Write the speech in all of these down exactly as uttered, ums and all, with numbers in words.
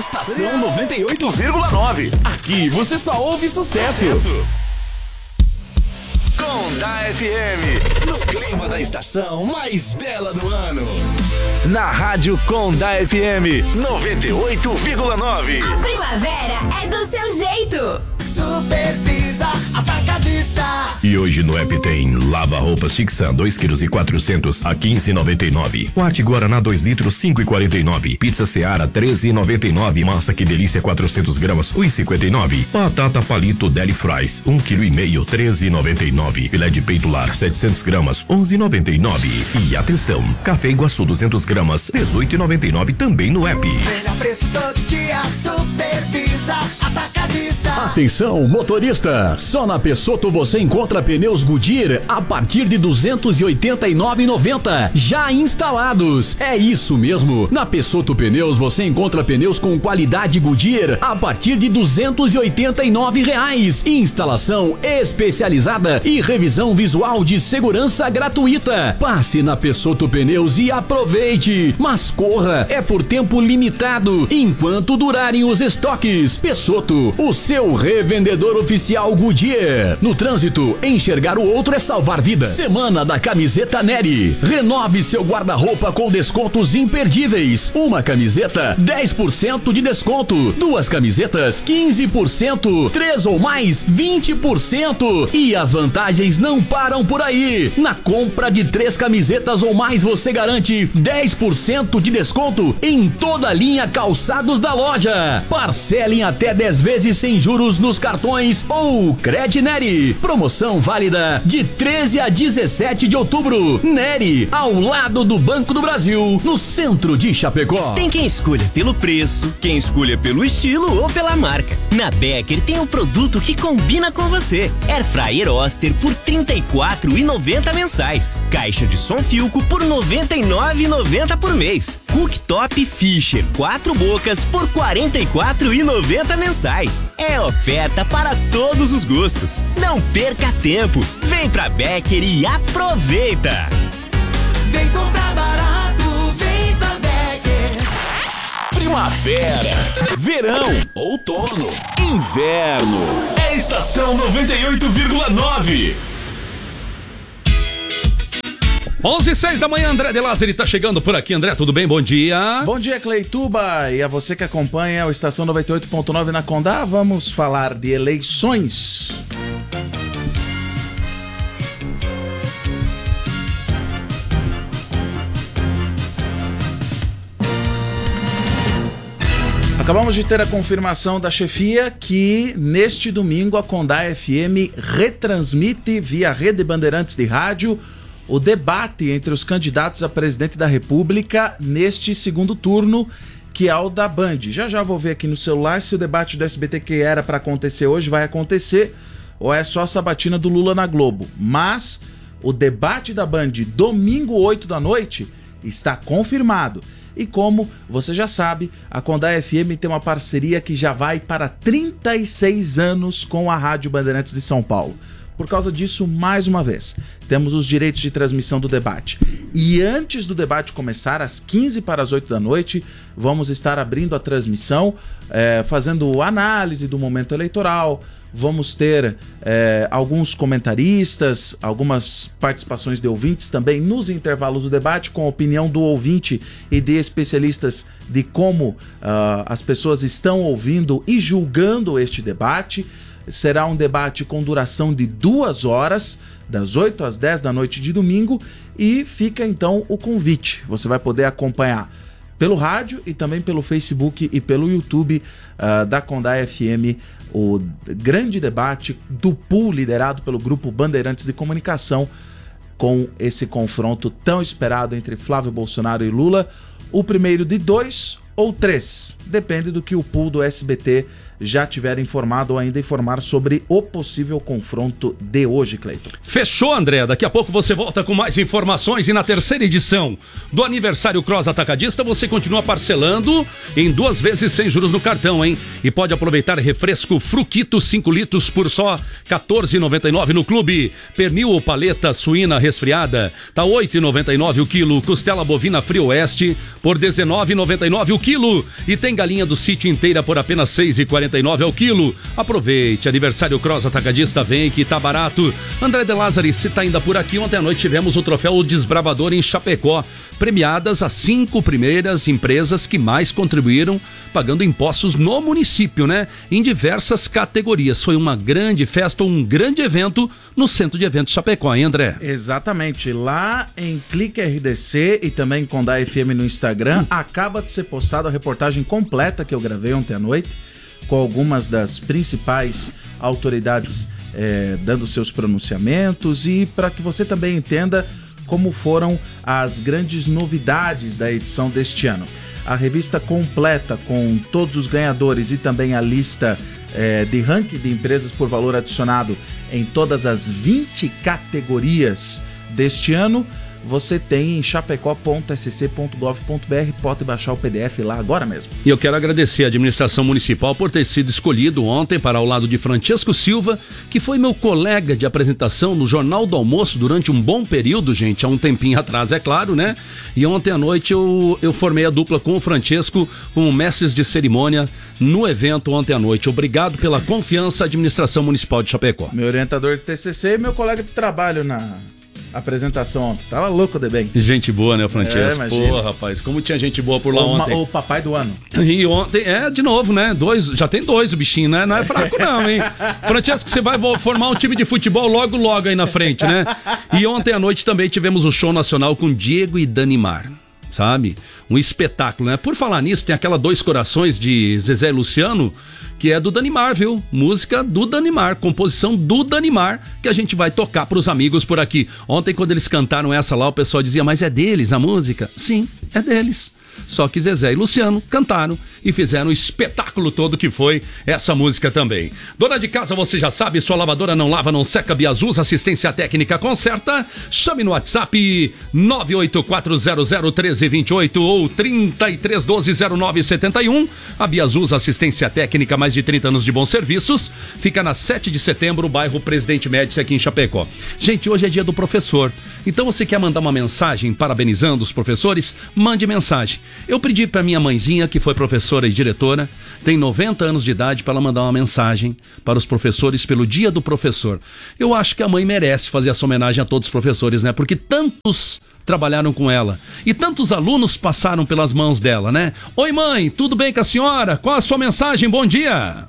Estação noventa e oito vírgula nove. Aqui você só ouve sucesso. Condá F M, no clima da estação mais bela do ano. Na rádio Condá F M noventa e oito vírgula nove. A primavera é do seu jeito. Super Pisa Atacadista. E hoje no app tem lava roupas Tixan dois quilos e quatrocentos a quinze reais e noventa e nove. Quarte Guaraná dois litros cinco reais e quarenta e nove. Pizza Seara treze reais e noventa e nove. Massa Que Delícia quatrocentos gramas um real e cinquenta e nove. Batata Palito Deli Fries um quilo e meio treze reais e noventa e nove. Filé de peito lar setecentos gramas onze reais e noventa e nove. E atenção, Café Iguaçu duzentos gramas dezoito reais e noventa e nove também no app. Melhor preço todo dia, Super Pisa Atacadista. Atenção, motorista! Só na Pessotto você encontra pneus Goodyear a partir de duzentos e oitenta e nove reais e noventa centavos, já instalados. É isso mesmo. Na Pessotto Pneus você encontra pneus com qualidade Goodyear a partir de duzentos e oitenta e nove reais. Instalação especializada e revisão visual de segurança gratuita. Passe na Pessotto Pneus e aproveite. Mas corra, é por tempo limitado, enquanto durarem os estoques. Pessotto, o seu revendedor oficial Goodyear. No trânsito, enxergar o outro é salvar vidas. Semana da camiseta Neri. Renove seu guarda-roupa com descontos imperdíveis. Uma camiseta, dez por cento de desconto. Duas camisetas, quinze por cento. Três ou mais, vinte por cento. E as vantagens não param por aí. Na compra de três camisetas ou mais, você garante dez por cento de desconto em toda a linha calçados da loja. Parcelem até dez vezes sem juros nos cartões ou Credineri. Promoção válida de treze a dezessete de outubro. Neri, ao lado do Banco do Brasil, no centro de Chapecó. Tem quem escolha pelo preço, quem escolha pelo estilo ou pela marca. Na Becker tem um produto que combina com você. Air Fryer Oster por trinta e quatro reais e noventa centavos mensais. Caixa de som Filco por noventa e nove reais e noventa centavos por mês. Cooktop Fischer quatro bocas por quarenta e quatro reais e noventa centavos mensais. É oferta para todos os gostos. Não perca tempo. Vem pra Becker e aproveita. Vem comprar barato, vem pra Becker. Primavera, verão, outono, inverno. É Estação noventa e oito vírgula nove. onze e seis da manhã, André de Lázari tá chegando por aqui. André, tudo bem? Bom dia. Bom dia, Cleituba. E a você que acompanha o Estação noventa e oito ponto nove na Condá, vamos falar de eleições. Acabamos de ter a confirmação da chefia que neste domingo a Condá F M retransmite via Rede Bandeirantes de Rádio o debate entre os candidatos a presidente da República neste segundo turno, que é o da Band. Já já vou ver aqui no celular se o debate do S B T que era para acontecer hoje vai acontecer ou é só a sabatina do Lula na Globo. Mas o debate da Band, domingo oito da noite, está confirmado. E como você já sabe, a Condá F M tem uma parceria que já vai para trinta e seis anos com a Rádio Bandeirantes de São Paulo. Por causa disso, mais uma vez, temos os direitos de transmissão do debate. E antes do debate começar, às quinze para as oito da noite, vamos estar abrindo a transmissão, é, fazendo análise do momento eleitoral. Vamos ter é, alguns comentaristas, algumas participações de ouvintes também nos intervalos do debate, com a opinião do ouvinte e de especialistas de como uh, as pessoas estão ouvindo e julgando este debate. Será um debate com duração de duas horas, das oito às dez da noite de domingo, e fica então o convite. Você vai poder acompanhar pelo rádio e também pelo Facebook e pelo YouTube uh, da Condá F M o grande debate do pool liderado pelo Grupo Bandeirantes de Comunicação, com esse confronto tão esperado entre Flávio Bolsonaro e Lula, o primeiro de dois ou três, depende do que o pool do S B T já tiver informado ou ainda informar sobre o possível confronto de hoje, Cleiton. Fechou, André. Daqui a pouco você volta com mais informações e na terceira edição do Aniversário Cross Atacadista você continua parcelando em duas vezes sem juros no cartão, hein? E pode aproveitar refresco Fruquito cinco litros por só quatorze reais e noventa e nove centavos no clube. Pernil ou paleta suína resfriada tá oito reais e noventa e nove centavos o quilo. Costela bovina Frio Oeste por dezenove reais e noventa e nove centavos o quilo. E tem galinha do sítio inteira por apenas seis reais e quarenta e nove centavos ao quilo. Aproveite, Aniversário Cross Atacadista, vem que tá barato. André de Lázari, se tá ainda por aqui, ontem à noite tivemos o troféu Desbravador em Chapecó. Premiadas as cinco primeiras empresas que mais contribuíram pagando impostos no município, né? Em diversas categorias. Foi uma grande festa, um grande evento no Centro de Eventos Chapecó, hein, André? Exatamente. Lá em Clique R D C e também com da F M no Instagram, hum. acaba de ser postada a reportagem completa que eu gravei ontem à noite, com algumas das principais autoridades eh, dando seus pronunciamentos e para que você também entenda como foram as grandes novidades da edição deste ano. A revista completa com todos os ganhadores e também a lista eh, de ranking de empresas por valor adicionado em todas as vinte categorias deste ano, você tem em chapecó ponto s c ponto gov ponto b r, pode baixar o P D F lá agora mesmo. E eu quero agradecer a administração municipal por ter sido escolhido ontem para ao lado de Francesco Silva, que foi meu colega de apresentação no Jornal do Almoço durante um bom período, gente, há um tempinho atrás, é claro, né? E ontem à noite eu, eu formei a dupla com o Francesco, como mestres de cerimônia no evento ontem à noite. Obrigado pela confiança, administração municipal de Chapecó. Meu orientador de T C C e meu colega de trabalho na apresentação ontem. Tava louco de bem. Gente boa, né, Francesco? É, pô, rapaz, como tinha gente boa por lá o ontem. O papai do ano. E ontem, é, de novo, né? Dois, já tem dois o bichinho, né? Não é fraco não, hein? Francesco, você vai formar um time de futebol logo, logo aí na frente, né? E ontem à noite também tivemos o show nacional com Diego e Danimar. Sabe? Um espetáculo, né? Por falar nisso, tem aquela Dois Corações de Zezé e Luciano, que é do Danimar, viu? Música do Danimar, composição do Danimar, que a gente vai tocar pros amigos por aqui. Ontem, quando eles cantaram essa lá, o pessoal dizia, mas é deles a música? Sim, é deles. Só que Zezé e Luciano cantaram e fizeram o espetáculo todo que foi essa música também. Dona de casa, você já sabe, sua lavadora não lava, não seca, Biazus, assistência técnica conserta. Chame no WhatsApp nove oito quatro zero zero um três dois oito ou trinta e três doze zero nove setenta e um. A Biazus, assistência técnica, mais de trinta anos de bons serviços. Fica na sete de setembro, bairro Presidente Médici, aqui em Chapecó. Gente, hoje é dia do professor. Então você quer mandar uma mensagem parabenizando os professores? Mande mensagem. Eu pedi para minha mãezinha, que foi professora e diretora, tem noventa anos de idade, para ela mandar uma mensagem para os professores pelo Dia do Professor. Eu acho que a mãe merece fazer essa homenagem a todos os professores, né? Porque tantos trabalharam com ela e tantos alunos passaram pelas mãos dela, né? Oi, mãe, tudo bem com a senhora? Qual a sua mensagem? Bom dia!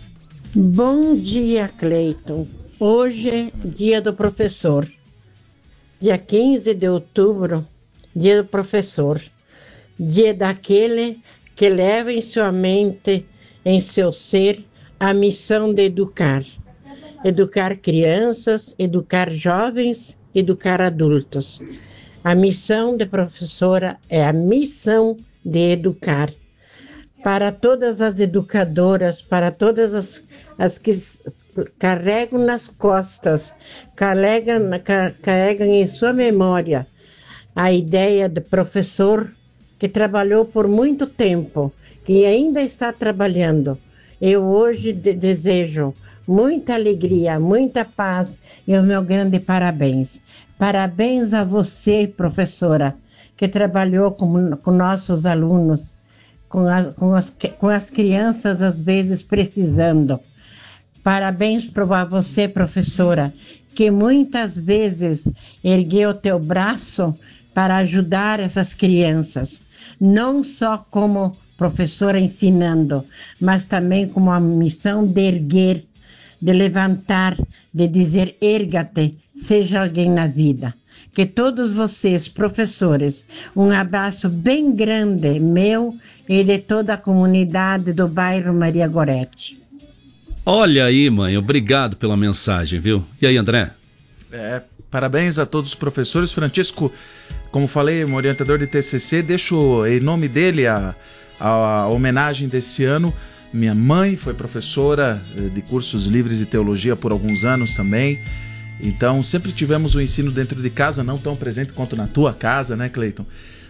Bom dia, Cleiton. Hoje é Dia do Professor. Dia quinze de outubro, Dia do Professor. Dia daquele que leva em sua mente, em seu ser, a missão de educar. Educar crianças, educar jovens, educar adultos. A missão de professora é a missão de educar. Para todas as educadoras, para todas as, as que carregam nas costas, carregam, carregam em sua memória a ideia de professor que trabalhou por muito tempo, que ainda está trabalhando. Eu hoje de- desejo muita alegria, muita paz e o meu grande parabéns. Parabéns a você, professora, que trabalhou com, com nossos alunos, com, a, com, as, com as crianças às vezes precisando. Parabéns para você, professora, que muitas vezes ergueu o teu braço para ajudar essas crianças. Não só como professora ensinando, mas também como a missão de erguer, de levantar, de dizer erga-te, seja alguém na vida. Que todos vocês, professores, um abraço bem grande meu e de toda a comunidade do bairro Maria Gorete. Olha aí, mãe, obrigado pela mensagem, viu? E aí, André? É, parabéns a todos os professores. Francisco, como falei, um orientador de T C C, deixo em nome dele a, a, a homenagem desse ano Minha mãe foi professora de cursos livres de teologia por alguns anos também. Então, sempre tivemos o ensino dentro de casa, não tão presente quanto na tua casa, né, Cleiton?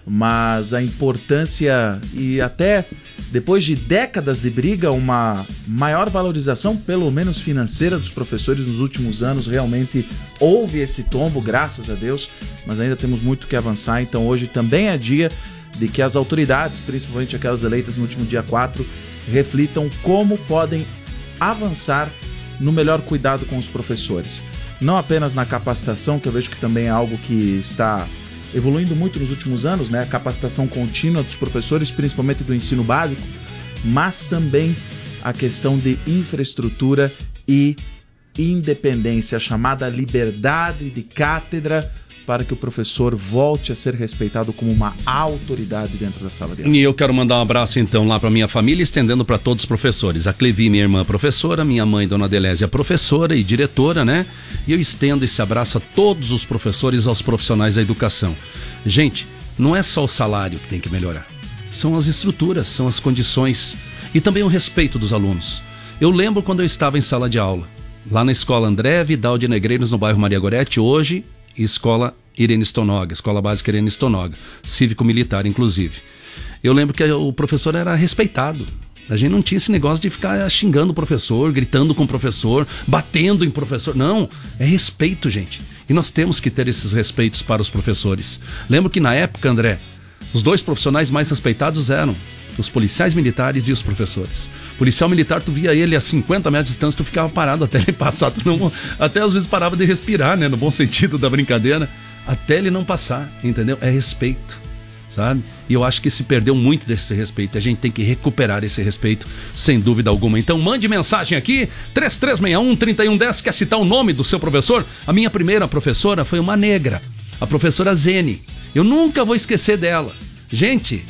Mas a importância e até depois de décadas de briga, uma maior valorização, pelo menos financeira, dos professores nos últimos anos. Realmente houve esse tombo, graças a Deus, mas ainda temos muito que avançar. Então hoje também é dia de que as autoridades, principalmente aquelas eleitas no último dia quatro, reflitam como podem avançar no melhor cuidado com os professores. Não apenas na capacitação, que eu vejo que também é algo que está evoluindo muito nos últimos anos, né? A capacitação contínua dos professores, principalmente do ensino básico, mas também a questão de infraestrutura e independência, a chamada liberdade de cátedra, para que o professor volte a ser respeitado como uma autoridade dentro da sala de aula. E eu quero mandar um abraço então lá para minha família, estendendo para todos os professores. A Clevi, minha irmã, professora, minha mãe, Dona Adelésia, professora e diretora, né? E eu estendo esse abraço a todos os professores, aos profissionais da educação. Gente, não é só o salário que tem que melhorar. São as estruturas, são as condições e também o respeito dos alunos. Eu lembro quando eu estava em sala de aula, lá na escola André Vidal de Negreiros, no bairro Maria Goretti, hoje Escola Irene Stonoga, Escola Básica Irene Stonoga, cívico-militar inclusive. Eu lembro que o professor era respeitado. A gente não tinha esse negócio de ficar xingando o professor, gritando com o professor, batendo em professor. Não, é respeito, gente. E nós temos que ter esses respeitos para os professores. Lembro que na época, André, os dois profissionais mais respeitados eram os policiais militares e os professores. Policial militar, tu via ele a cinquenta metros de distância, tu ficava parado até ele passar. Tu não, até às vezes parava de respirar, né? No bom sentido da brincadeira. Até ele não passar, entendeu? É respeito, sabe? E eu acho que se perdeu muito desse respeito. A gente tem que recuperar esse respeito, sem dúvida alguma. Então mande mensagem aqui, três três seis um, três um um zero. Quer citar o nome do seu professor? A minha primeira professora foi uma negra, a professora Zene. Eu nunca vou esquecer dela. Gente...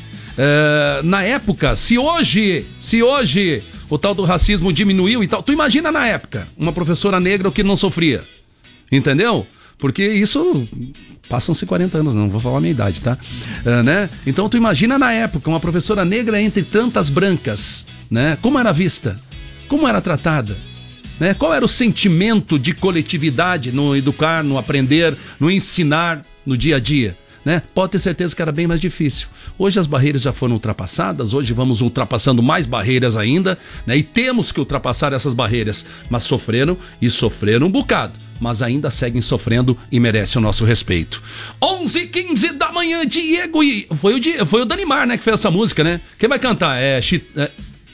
Uh, na época, se hoje, se hoje o tal do racismo diminuiu e tal, tu imagina na época, uma professora negra o que não sofria, entendeu? Porque isso, passam-se quarenta anos, não vou falar a minha idade, tá? Uh, né? Então tu imagina na época, uma professora negra entre tantas brancas, né? Como era vista? Como era tratada? Né? Qual era o sentimento de coletividade no educar, no aprender, no ensinar, no dia a dia? Né? Pode ter certeza que era bem mais difícil. Hoje as barreiras já foram ultrapassadas, hoje vamos ultrapassando mais barreiras ainda, né? E temos que ultrapassar essas barreiras, mas sofreram e sofreram um bocado, mas ainda seguem sofrendo e merecem o nosso respeito. onze e quinze da manhã, Diego e... Foi o, Di... Foi o Danimar, né, que fez essa música, né? Quem vai cantar? É... Chi... é...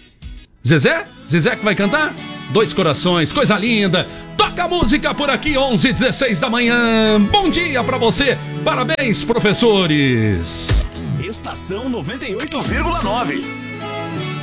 Zezé? Zezé que vai cantar? Dois Corações, coisa linda. Toca a música por aqui, onze e dezesseis da manhã. Bom dia pra você. Parabéns, professores. Estação noventa e oito vírgula nove.